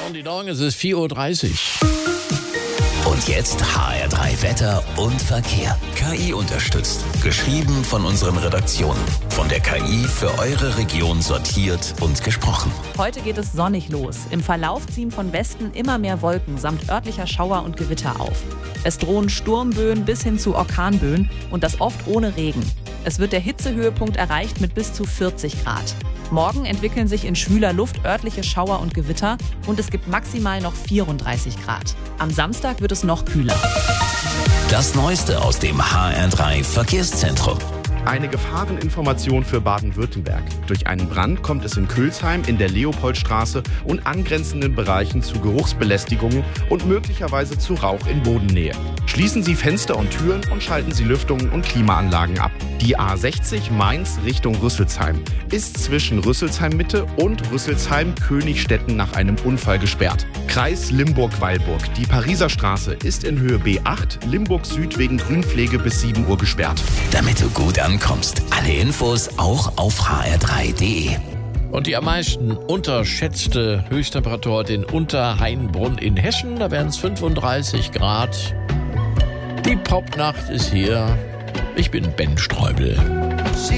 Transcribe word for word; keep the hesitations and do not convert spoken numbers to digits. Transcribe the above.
Sonntag Morgen, es ist vier Uhr dreißig. Und jetzt H R drei Wetter und Verkehr. K I unterstützt. Geschrieben von unseren Redaktionen. Von der K I für eure Region sortiert und gesprochen. Heute geht es sonnig los. Im Verlauf ziehen von Westen immer mehr Wolken samt örtlicher Schauer und Gewitter auf. Es drohen Sturmböen bis hin zu Orkanböen und das oft ohne Regen. Es wird der Hitzehöhepunkt erreicht mit bis zu vierzig Grad. Morgen entwickeln sich in schwüler Luft örtliche Schauer und Gewitter und es gibt maximal noch vierunddreißig Grad. Am Samstag wird es noch kühler. Das Neueste aus dem H R drei Verkehrszentrum. Eine Gefahreninformation für Baden-Württemberg. Durch einen Brand kommt es in Külsheim in der Leopoldstraße und angrenzenden Bereichen zu Geruchsbelästigungen und möglicherweise zu Rauch in Bodennähe. Schließen Sie Fenster und Türen und schalten Sie Lüftungen und Klimaanlagen ab. Die A sechzig Mainz Richtung Rüsselsheim ist zwischen Rüsselsheim-Mitte und Rüsselsheim-Königstetten nach einem Unfall gesperrt. Kreis Limburg-Weilburg. Die Pariser Straße ist in Höhe B acht, Limburg Süd wegen Grünpflege bis sieben Uhr gesperrt. Damit du gut ankommst. Alle Infos auch auf h r drei punkt d e. Und die am meisten unterschätzte Höchsttemperatur heute in Unterhainbrunn in Hessen. Da werden es fünfunddreißig Grad. Die Popnacht ist hier. Ich bin Ben Streubel.